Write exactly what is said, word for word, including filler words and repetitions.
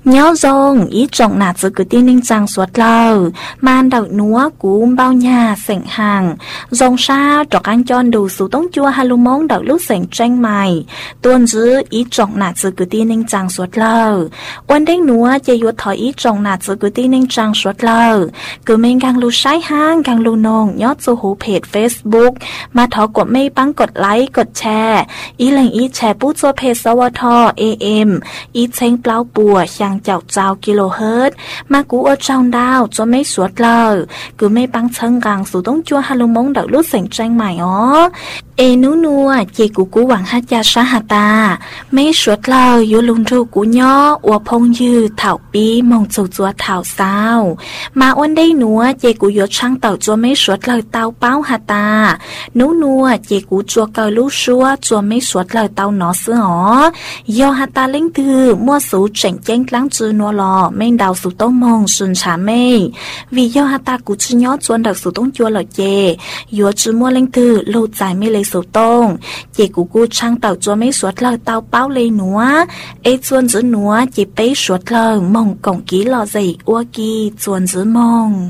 nhớ rong ý trọng nạt giữ cứ tin ninh trang suốt lờ man đậu núa cú bao nhà sảnh hàng rong sa trọc anh chọn đủ số tống chua hai lô mong đậu lúc sảnh tranh mày tuôn giữ ý trọng nạt giữ cứ tin ninh trang suốt lờ ôn đánh núa chạy yuột thỏi ý trọng nạt giữ cứ tin ninh trang suốt lờ cứ mình càng lưu sái hang càng lưu nông nhớ số hữu page Facebook mà thọกดไม่ปังกดไลค์กดแชร์อีหลังอีแชร์ปู้ตัวเพจสวท เอ เอ็ม อีเชงเปล่าปัวช่างเจ้าเจ้ากิโลเฮิรตซ์มากูเอาเจ้าดาวจนไม่สวดเลยกูไม่ปังเชิงกลางสู่ต้องจัวฮัลโหลมงดอกลูกเสียงแจ้งใหม่อ๋อเอนูนัวเจกูกูหวังฮัจยาสหตาไม่สวดเลยอยู่ลุงทูกูย่ออวพงยืดเถ่าปีมองจูจัวเถ่าเศร้ามาอ้วนได้หนัวเจกูยศช่างเต่าจัวไม่สวดเลยเต้าเป้าหาตานูนัวเจกูจัวเกาลูชัวจัวไม่สวดเลยเต้าหนอเสืออ๋อยอหาตาเล่งตือมั่วสูเจ๋งเจ้งกลางจือนัวลอไม่ดาวสู่ต้องมองสุนชาไม่วิยอหาตากูชื่อย่อจวนดักสู่ต้องจัวเลยเจยัวจือมั่วเล่งตือลูใจไม่เลยสู่ต้องเจกูกูช่างเต่าจัวไม่สวดเลยเต้าเป้าเลยหนัวเอจวนจือหนัวเจไปสวดเลยมองกงกี้ลอใจอ้วกีจวนจือมอง